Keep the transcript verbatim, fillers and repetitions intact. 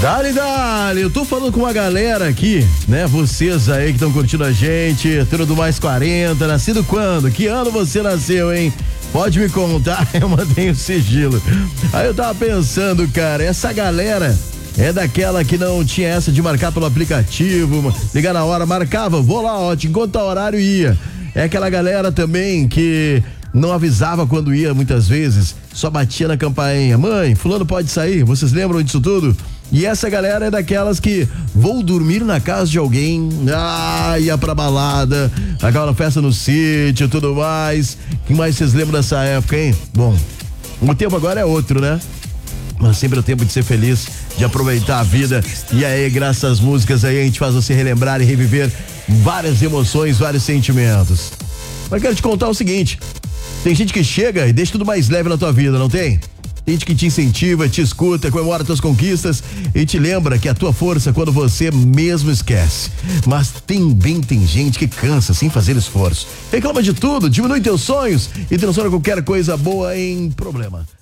Dale, dale, eu tô falando com uma galera aqui, né? Vocês aí que estão curtindo a gente, tudo do mais quarenta, nascido quando? Que ano você nasceu, hein? Pode me contar, eu mantenho sigilo. Aí eu tava pensando, cara, essa galera é daquela que não tinha essa de marcar pelo aplicativo, ligar na hora, marcava, vou lá, ó, te encontro o horário e ia. É aquela galera também que não avisava quando ia muitas vezes, só batia na campainha. Mãe, fulano pode sair, vocês lembram disso tudo? E essa galera é daquelas que vou dormir na casa de alguém, ah, ia pra balada, aquela festa no sítio, tudo mais. O que mais vocês lembram dessa época, hein? Bom, o tempo agora é outro, né? Mas sempre é o tempo de ser feliz, de aproveitar a vida. E aí, graças às músicas aí, a gente faz você relembrar e reviver várias emoções, vários sentimentos. Mas quero te contar o seguinte, tem gente que chega e deixa tudo mais leve na tua vida, não tem? Tem gente que te incentiva, te escuta, comemora tuas conquistas e te lembra que a tua força quando você mesmo esquece. Mas também tem gente que cansa sem fazer esforço. Reclama de tudo, diminui teus sonhos e transforma qualquer coisa boa em problema.